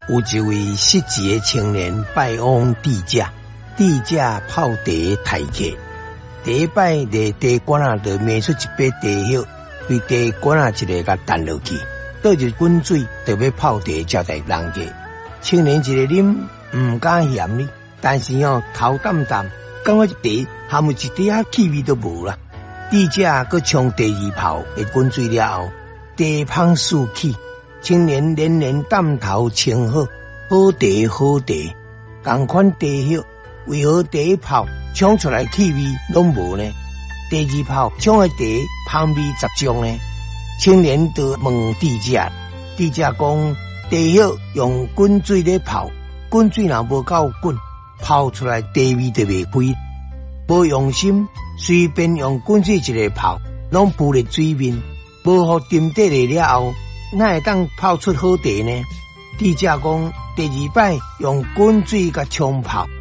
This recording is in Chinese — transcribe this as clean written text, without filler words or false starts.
有一位失志的青年拜往地价，地价泡茶待客。第一摆伫茶馆啊，就卖出一杯茶叶，对茶馆啊一个甲弹落去，倒入滚水，就要泡茶招待人客。青年一个啉，唔敢嫌哩，但是头淡淡，感觉茶含有一点气味都无啦。地价佮冲第二泡的滚水了后，茶芳四起。青年连连点头称好，好茶好茶，同款茶叶为何第一泡冲出来气味拢无呢？第二泡冲的茶香味十足呢？青年就问地价，地价讲茶叶用滚水咧泡，滚水若无够滚，泡出来茶味就袂开。无用心，随便用滚水一个泡，拢浮入水面，无互沉底了后，哪会当泡出好茶呢？地价讲第二摆用滚水甲冲泡。